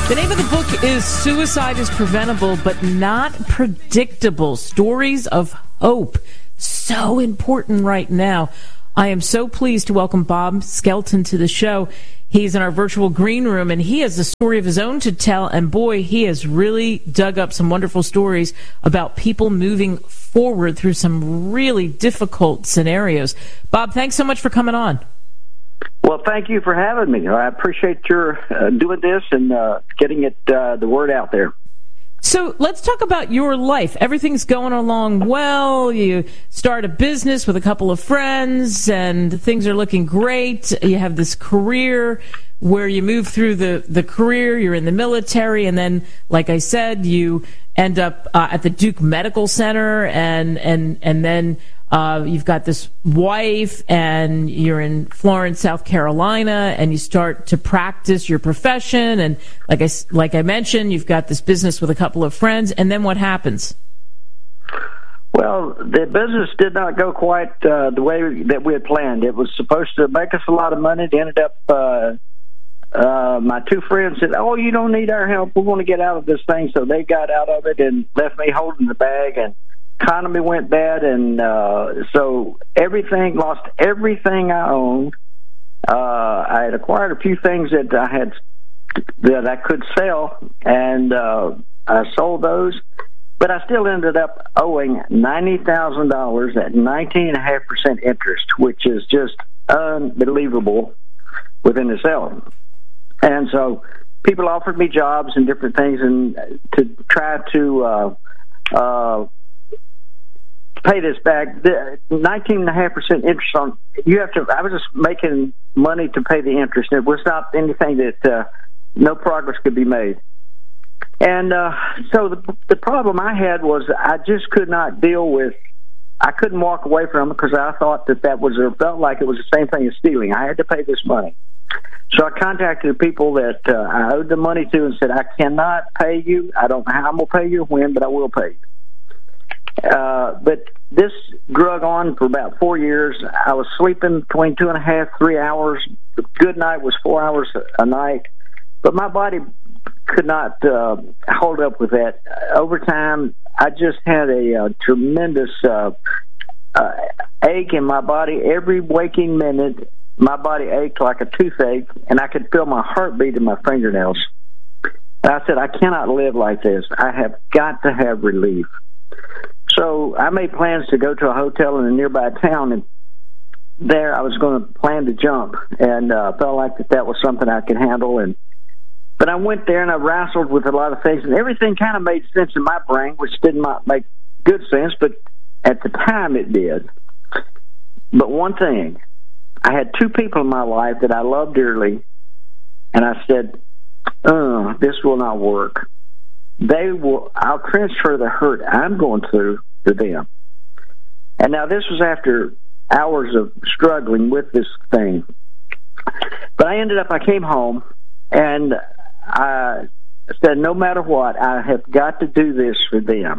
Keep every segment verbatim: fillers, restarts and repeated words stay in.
The name of the book is Suicide is Preventable, but Not Predictable. Stories of Hope. So important right now. I am so pleased to welcome Bob Skelton to the show. He's in our virtual green room, and he has a story of his own to tell. And boy, he has really dug up some wonderful stories about people moving forward through some really difficult scenarios. Bob, thanks so much for coming on. Well, thank you for having me. I appreciate your uh, doing this and uh, getting it uh, the word out there. So let's talk about your life. Everything's going along well. You start a business with a couple of friends, and things are looking great. You have this career where you move through the, the career. You're in the military, and then, like I said, you end up uh, at the Duke Medical Center, and and and then uh, you've got this wife, and you're in Florence, South Carolina, and you start to practice your profession. And like I like I mentioned, you've got this business with a couple of friends, and then what happens? Well, the business did not go quite uh, the way that we had planned. It was supposed to make us a lot of money. It ended up. Uh, Uh, my two friends said, "Oh, you don't need our help. We want to get out of this thing." So they got out of it and left me holding the bag, and economy went bad. And uh, so everything, lost everything I owned. Uh, I had acquired a few things that I had, that I could sell, and uh, I sold those. But I still ended up owing ninety thousand dollars at nineteen point five percent interest, which is just unbelievable within itself. And so people offered me jobs and different things, and to try to uh, uh, pay this back. The nineteen and a half percent interest on you have to. I was just making money to pay the interest. It was not anything that uh, no progress could be made. And uh, so the the problem I had was I just could not deal with. I couldn't walk away from it because I thought that that was or felt like it was the same thing as stealing. I had to pay this money. So I contacted the people that uh, I owed the money to and said, "I cannot pay you. I don't know how I'm going to pay you or when, but I will pay you." Uh, but this drug on for about four years. I was sleeping between two and a half, three hours. The good night was four hours a night. But my body could not uh, hold up with that. Over time, I just had a, a tremendous uh, uh, ache in my body. Every waking minute, my body ached like a toothache, and I could feel my heartbeat in my fingernails. And I said, "I cannot live like this. I have got to have relief." So I made plans to go to a hotel in a nearby town, and there I was going to plan to jump, and uh, felt like that, that was something I could handle. And But I went there, and I wrestled with a lot of things, and everything kind of made sense in my brain, which did not make good sense, but at the time it did. But one thing, I had two people in my life that I loved dearly, and I said, oh, this will not work. They will. I'll transfer the hurt I'm going through to them. And now this was after hours of struggling with this thing. But I ended up, I came home, and I said, no matter what, I have got to do this for them.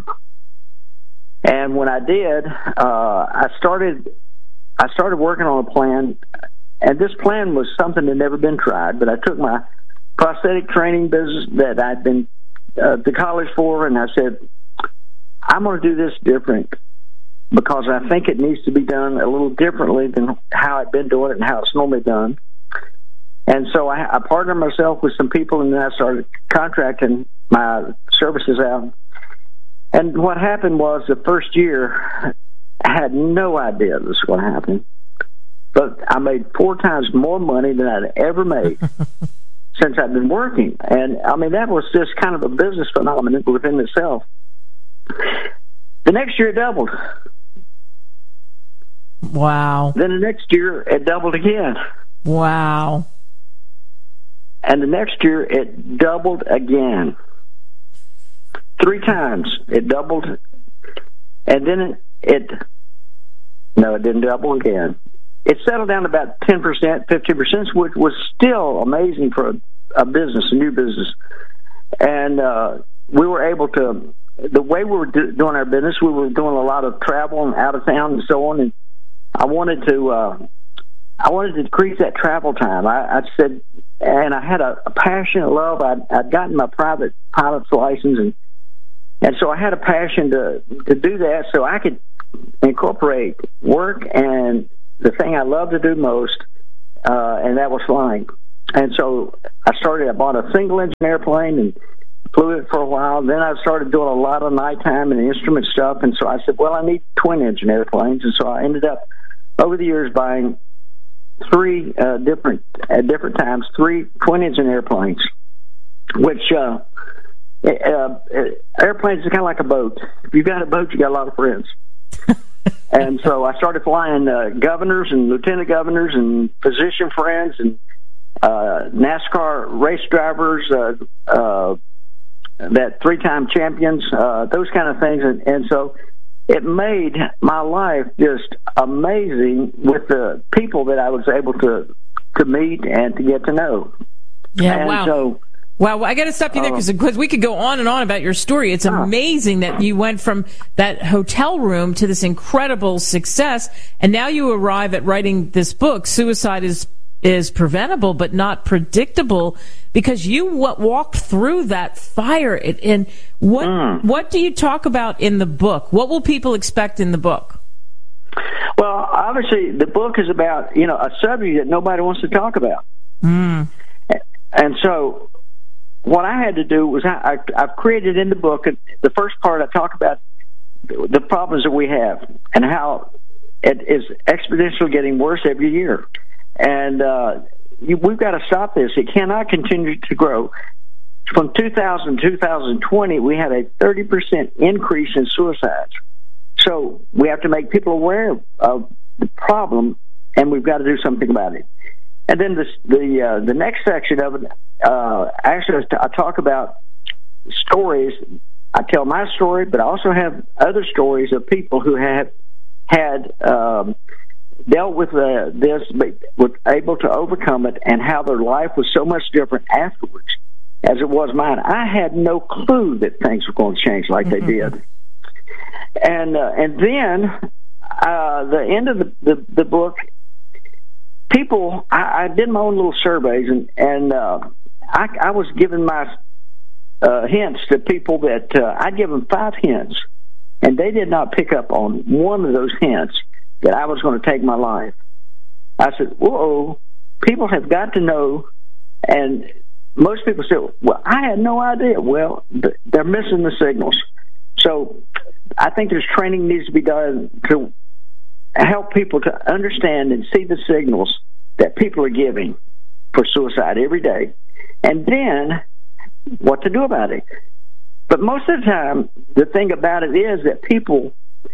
And when I did, uh, I started I started working on a plan, and this plan was something that had never been tried, but I took my prosthetic training business that I'd been uh, to college for, and I said, I'm going to do this different because I think it needs to be done a little differently than how I've been doing it and how it's normally done. And so I, I partnered myself with some people, and then I started contracting my services out. And what happened was the first year, I had no idea this was going to happen. But I made four times more money than I'd ever made since I've been working. And, I mean, that was just kind of a business phenomenon within itself. The next year, it doubled. Wow. Then the next year, it doubled again. Wow. And the next year, it doubled again. Three times it doubled. And then it, it no, it didn't double again. It settled down to about ten percent, fifteen percent, which was still amazing for a, a business, a new business. And uh, we were able to, the way we were do, doing our business, we were doing a lot of travel and out of town and so on. And I wanted to, uh, I wanted to decrease that travel time. I, I said, and I had a, a passion, a love. I'd, I'd gotten my private pilot's license, and and so I had a passion to to do that, so I could incorporate work and the thing I love to do most, uh, and that was flying. And so I started. I bought a single engine airplane and flew it for a while. Then I started doing a lot of nighttime and instrument stuff, and so I said, well, I need twin engine airplanes, and so I ended up over the years buying three uh, different at different times three twin engine airplanes, which uh, uh, airplanes are kind of like a boat. If you've got a boat, you got a lot of friends. And so I started flying uh, governors and lieutenant governors and physician friends and uh, NASCAR race drivers, uh, uh, that three-time champions, uh, those kind of things. And, and so it made my life just amazing with the people that I was able to to meet and to get to know. Yeah, and wow. So, Wow, I got to stop you there because we could go on and on about your story. It's amazing that you went from that hotel room to this incredible success, and now you arrive at writing this book, Suicide is is Preventable but Not Predictable, because you w- walked through that fire. It, and what mm. what do you talk about in the book? What will people expect in the book? Well, obviously, the book is about, you know, a subject that nobody wants to talk about. Mm. And so what I had to do was I, I, I've created in the book, the first part I talk about the problems that we have and how it is exponentially getting worse every year. And uh, you, we've got to stop this. It cannot continue to grow. From two thousand to two thousand twenty, we had a thirty percent increase in suicides. So we have to make people aware of the problem, and we've got to do something about it. And then this, the uh, the next section of it, uh, actually, I talk about stories. I tell my story, but I also have other stories of people who have had um, dealt with uh, this, but were able to overcome it, and how their life was so much different afterwards as it was mine. I had no clue that things were going to change like mm-hmm. they did. And uh, and then uh, the end of the, the, the book, people, I, I did my own little surveys, and, and uh, I, I was giving my uh, hints to people that uh, I'd give them five hints, and they did not pick up on one of those hints that I was going to take my life. I said, whoa, people have got to know, and most people say, well, I had no idea. Well, they're missing the signals. So I think there's training needs to be done to help people to understand and see the signals that people are giving for suicide every day, and then what to do about it. But most of the time, the thing about it is that people,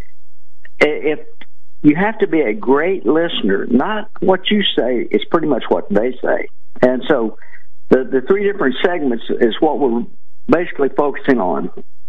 if you have to be a great listener, not what you say is pretty much what they say. And so the, the three different segments is what we're basically focusing on.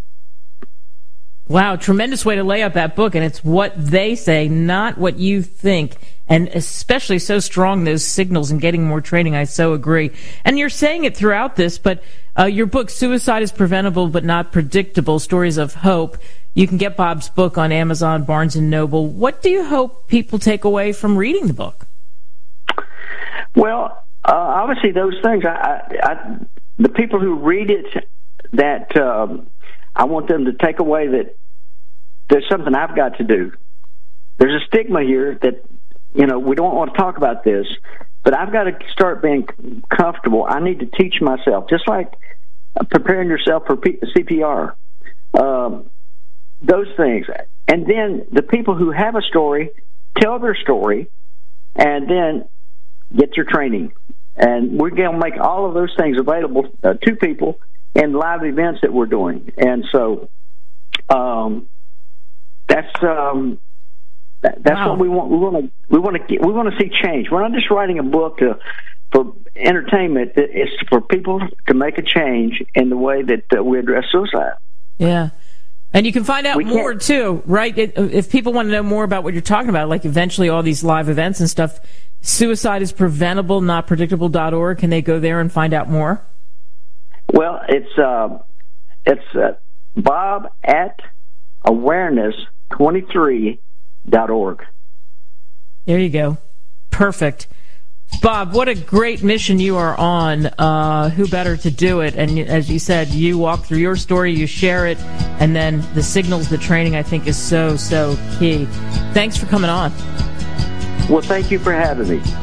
Wow, tremendous way to lay out that book, and it's what they say, not what you think, and especially so strong, those signals and getting more training. I so agree. And you're saying it throughout this, but uh, your book, Suicide is Preventable but Not Predictable, Stories of Hope, you can get Bob's book on Amazon, Barnes and Noble. What do you hope people take away from reading the book? Well, uh, obviously those things, I, I, I, the people who read it, that um, I want them to take away that there's something I've got to do. There's a stigma here that, you know, we don't want to talk about this, but I've got to start being comfortable. I need to teach myself, just like preparing yourself for C P R, um, those things. And then the people who have a story, tell their story, and then get your training. And we're going to make all of those things available uh, to people in live events that we're doing. And so um, that's um, that, that's wow. what we want. We want to we want to we want to see change. We're not just writing a book to, for entertainment. It's for people to make a change in the way that uh, we address suicide. Yeah. And you can find out more, too, right? It, if people want to know more about what you're talking about, like eventually all these live events and stuff, Suicide is Preventable, Not Predictable dot org. Can they go there and find out more? Well, it's uh, it's uh, Bob at awareness twenty-three dot org. There you go. Perfect. Bob, what a great mission you are on. Uh, who better to do it? And as you said, you walk through your story, you share it, and then the signals, the training, I think is so, so key. Thanks for coming on. Well, thank you for having me.